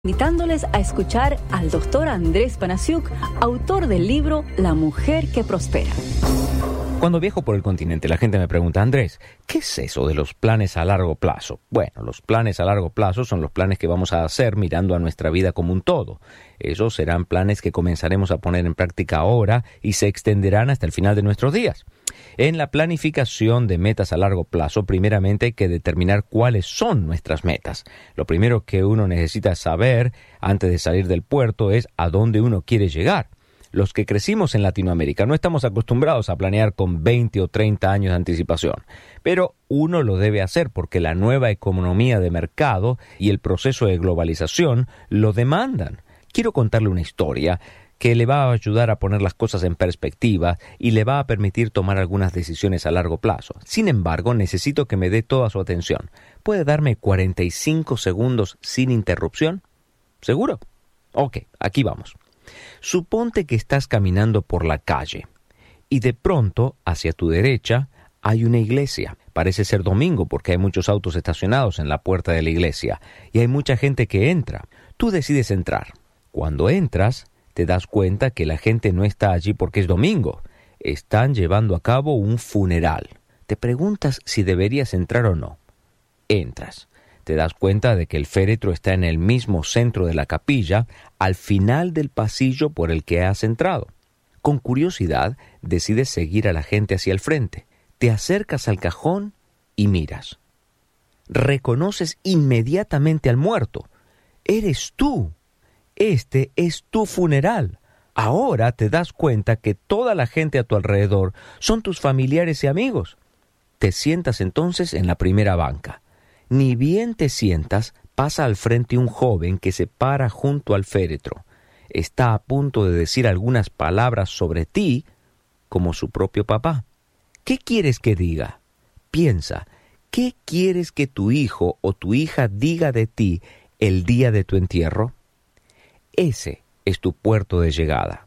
invitándoles a escuchar al doctor Andrés Panasiuk, autor del libro La mujer que prospera. Cuando viajo por el continente, la gente me pregunta: Andrés, ¿qué es eso de los planes a largo plazo? Bueno, los planes a largo plazo son los planes que vamos a hacer mirando a nuestra vida como un todo. Esos serán planes que comenzaremos a poner en práctica ahora y se extenderán hasta el final de nuestros días. En la planificación de metas a largo plazo, primeramente hay que determinar cuáles son nuestras metas. Lo primero que uno necesita saber antes de salir del puerto es a dónde uno quiere llegar. Los que crecimos en Latinoamérica no estamos acostumbrados a planear con 20 o 30 años de anticipación, pero uno lo debe hacer porque la nueva economía de mercado y el proceso de globalización lo demandan. Quiero contarle una historia que le va a ayudar a poner las cosas en perspectiva y le va a permitir tomar algunas decisiones a largo plazo. Sin embargo, necesito que me dé toda su atención. ¿Puede darme 45 segundos sin interrupción? ¿Seguro? Ok, aquí vamos. Suponte que estás caminando por la calle y de pronto, hacia tu derecha, hay una iglesia. Parece ser domingo porque hay muchos autos estacionados en la puerta de la iglesia y hay mucha gente que entra. Tú decides entrar. Cuando entras, te das cuenta que la gente no está allí porque es domingo. Están llevando a cabo un funeral. Te preguntas si deberías entrar o no. Entras. Te das cuenta de que el féretro está en el mismo centro de la capilla, al final del pasillo por el que has entrado. Con curiosidad, decides seguir a la gente hacia el frente. Te acercas al cajón y miras. Reconoces inmediatamente al muerto. Eres tú. Este es tu funeral. Ahora te das cuenta que toda la gente a tu alrededor son tus familiares y amigos. Te sientas entonces en la primera banca. Ni bien te sientas, pasa al frente un joven que se para junto al féretro. Está a punto de decir algunas palabras sobre ti, como su propio papá. ¿Qué quieres que diga? Piensa, ¿qué quieres que tu hijo o tu hija diga de ti el día de tu entierro? Ese es tu puerto de llegada.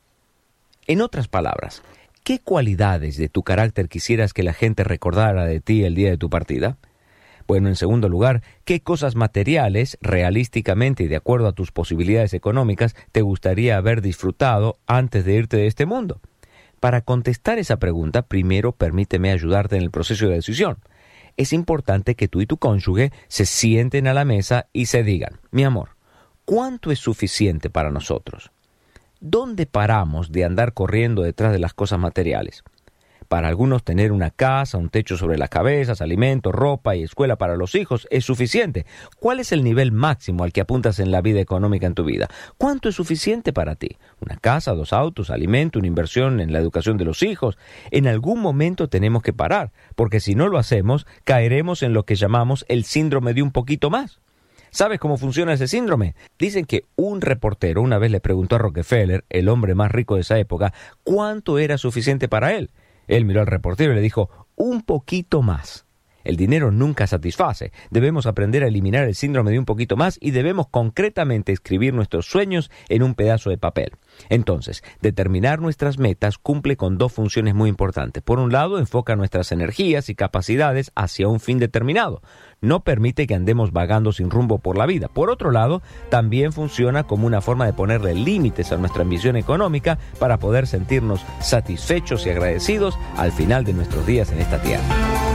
En otras palabras, ¿qué cualidades de tu carácter quisieras que la gente recordara de ti el día de tu partida? Bueno, en segundo lugar, ¿qué cosas materiales, realísticamente y de acuerdo a tus posibilidades económicas, te gustaría haber disfrutado antes de irte de este mundo? Para contestar esa pregunta, primero permíteme ayudarte en el proceso de decisión. Es importante que tú y tu cónyuge se sienten a la mesa y se digan: mi amor, ¿cuánto es suficiente para nosotros? ¿Dónde paramos de andar corriendo detrás de las cosas materiales? Para algunos tener una casa, un techo sobre las cabezas, alimentos, ropa y escuela para los hijos es suficiente. ¿Cuál es el nivel máximo al que apuntas en la vida económica en tu vida? ¿Cuánto es suficiente para ti? ¿Una casa, 2 autos, alimento, una inversión en la educación de los hijos? En algún momento tenemos que parar, porque si no lo hacemos, caeremos en lo que llamamos el síndrome de un poquito más. ¿Sabes cómo funciona ese síndrome? Dicen que un reportero una vez le preguntó a Rockefeller, el hombre más rico de esa época, cuánto era suficiente para él. Él miró al reportero y le dijo: un poquito más. El dinero nunca satisface. Debemos aprender a eliminar el síndrome de un poquito más y debemos concretamente escribir nuestros sueños en un pedazo de papel. Entonces, determinar nuestras metas cumple con 2 funciones muy importantes. Por un lado, enfoca nuestras energías y capacidades hacia un fin determinado. No permite que andemos vagando sin rumbo por la vida. Por otro lado, también funciona como una forma de ponerle límites a nuestra ambición económica para poder sentirnos satisfechos y agradecidos al final de nuestros días en esta tierra.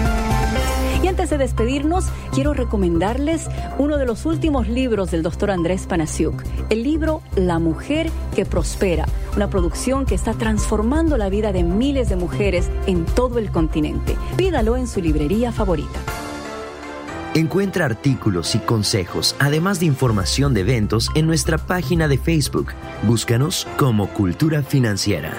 Y antes de despedirnos, quiero recomendarles uno de los últimos libros del doctor Andrés Panasiuk, el libro La mujer que prospera, una producción que está transformando la vida de miles de mujeres en todo el continente. Pídalo en su librería favorita. Encuentra artículos y consejos, además de información de eventos, en nuestra página de Facebook. Búscanos como Cultura Financiera.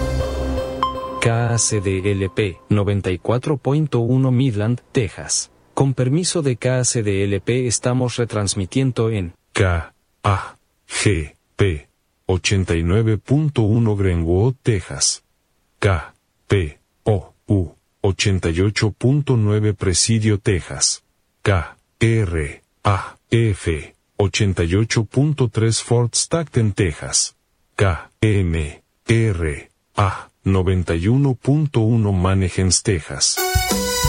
KACDLP 94.1 Midland, Texas. Con permiso de KACDLP estamos retransmitiendo en KAGP 89.1 Greenwood, Texas. KPOU 88.9 Presidio, Texas. KRAF 88.3 Fort Stockton, Texas. KMRA 91.1 Manheim, Texas.